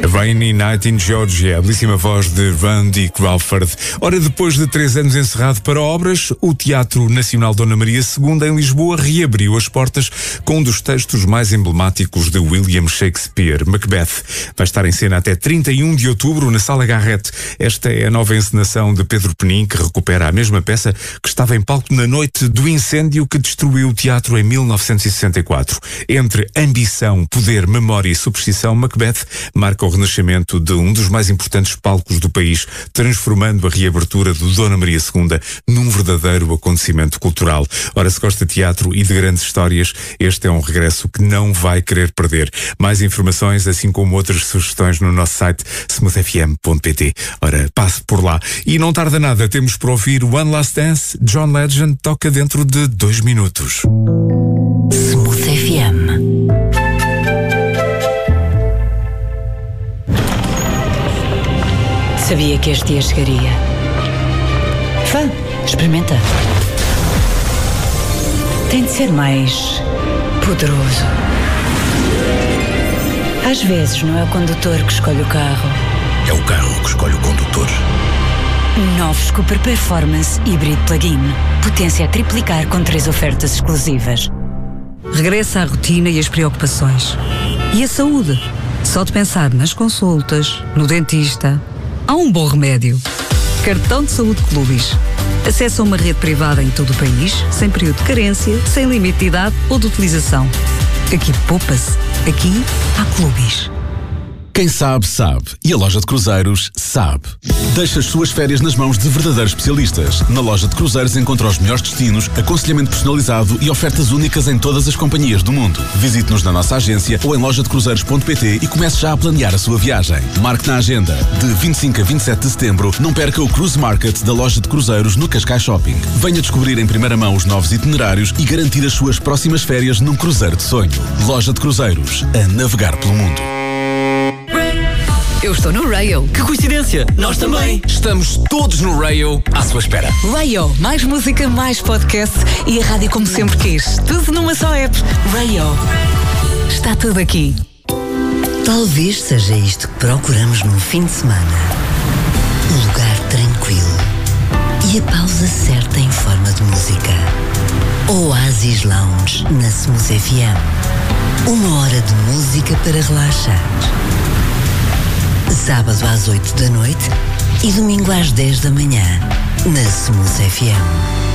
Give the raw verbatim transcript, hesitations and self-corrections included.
Rainy Night in Georgia, a belíssima voz de Randy Crawford. Ora, depois de três anos encerrado para obras, o Teatro Nacional Dona Maria segunda em Lisboa reabriu as portas com um dos textos mais emblemáticos de William Shakespeare, Macbeth. Vai estar em cena até trinta e um de outubro na Sala Garrett. Esta é a nova encenação de Pedro Penin, que recupera a mesma peça que estava em palco na noite do incêndio que destruiu o teatro em mil novecentos e sessenta e quatro. Entre ambição, poder, memória e superstição, Macbeth marca o renascimento de um dos mais importantes palcos do país, transformando a reabertura do Dona Maria segunda num verdadeiro acontecimento cultural. Ora, se gosta de teatro e de grandes histórias, este é um regresso que não vai querer perder. Mais informações, assim como outras sugestões, no nosso site smooth f m ponto p t. Ora, passe por lá. E não tarda nada, temos por ouvir One Last Dance. John Legend toca dentro de dois minutos. Smooth F M. Sabia que este dia chegaria. Vá, experimenta. Tem de ser mais poderoso. Às vezes não é o condutor que escolhe o carro. É o carro que escolhe o condutor. Novos Cooper Performance Hybrid Plug-in. Potência a triplicar com três ofertas exclusivas. Regressa à rotina e às preocupações. E a saúde? Só de pensar nas consultas, no dentista, há um bom remédio. Cartão de Saúde Clubis. Acesso a uma rede privada em todo o país, sem período de carência, sem limite de idade ou de utilização. Aqui poupa-se. Aqui há Clubis. Quem sabe, sabe. E a loja de cruzeiros sabe. Deixa as suas férias nas mãos de verdadeiros especialistas. Na loja de cruzeiros encontra os melhores destinos, aconselhamento personalizado e ofertas únicas em todas as companhias do mundo. Visite-nos na nossa agência ou em loja de cruzeiros ponto p t e comece já a planear a sua viagem. Marque na agenda. De vinte e cinco a vinte e sete de setembro, não perca o Cruise Market da loja de cruzeiros no Cascais Shopping. Venha descobrir em primeira mão os novos itinerários e garantir as suas próximas férias num cruzeiro de sonho. Loja de cruzeiros. A navegar pelo mundo. Eu estou no Rayo. Que coincidência! Nós também! Estamos todos no Rayo à sua espera. Rayo, mais música, mais podcast e a rádio como sempre quis. Tudo numa só app. Rayo. Está tudo aqui. Talvez seja isto que procuramos num fim de semana. Um lugar tranquilo e a pausa certa em forma de música. Oasis Lounge na Smooth F M. Uma hora de música para relaxar. Sábado às oito da noite e domingo às dez da manhã, na Smooth F M.